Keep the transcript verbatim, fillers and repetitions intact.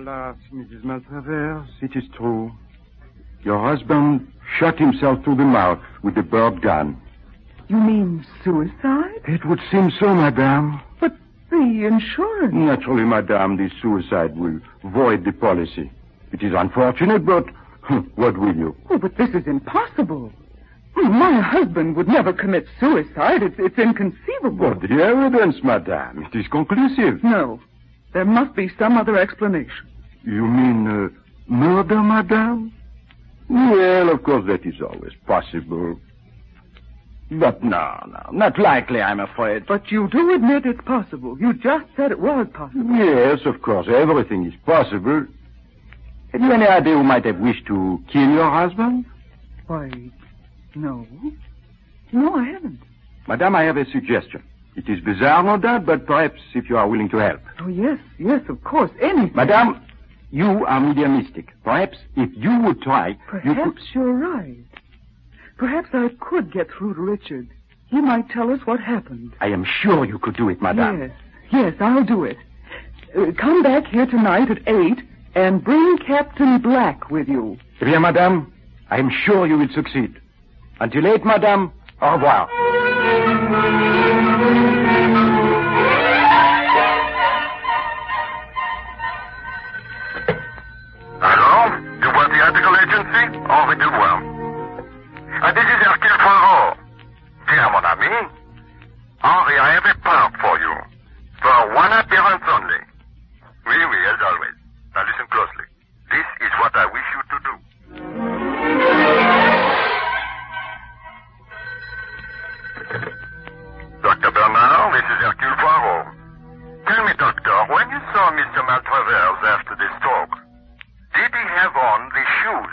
Alas, Missus Maltravers, it is true. Your husband shot himself through the mouth with a bird gun. You mean suicide? It would seem so, madame. But the insurance... Naturally, madame, the suicide will void the policy. It is unfortunate, but what will you? Oh, but this is impossible. My husband would never commit suicide. It's, it's inconceivable. But the evidence, madame, it is conclusive. No. There must be some other explanation. You mean uh, murder, madame? Well, of course, that is always possible. But no, no, not likely, I'm afraid. But you do admit it's possible. You just said it was possible. Yes, of course, everything is possible. Have you any idea who might have wished to kill your husband? Why, no. No, I haven't. Madame, I have a suggestion. It is bizarre, no doubt, but perhaps if you are willing to help. Oh, yes, yes, of course, anything. Madame, you are mediumistic. Perhaps if you would try... Perhaps you could... you're right. Perhaps I could get through to Richard. He might tell us what happened. I am sure you could do it, madame. Yes, yes, I'll do it. Uh, come back here tonight at eight and bring Captain Black with you. Bien, madame. I am sure you will succeed. Until eight, madame. Au revoir. Hello? Dubois Theatrical Agency? Henri Dubois. Uh, this is Hercule Poirot. Dear mon ami, Henri, I have a part for you. For one appearance only. Oui, oui, as always. Now listen closely. This is what I wish you to do. Doctor Bernard, this is Hercule Poirot. Tell me, doctor, when you saw Mister Maltravers after the stroke, did he have on the shoes